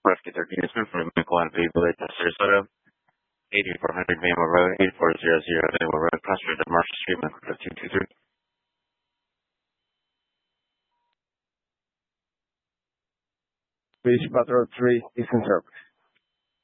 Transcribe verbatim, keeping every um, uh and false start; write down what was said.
Rescue thirteen is from Miquan Village, Sarasota, eighty-four hundred Vamo Road, eighty-four hundred Vamo Road, cross-street of Marshall Street, Miquan two two three. Beach Patrol three is in service.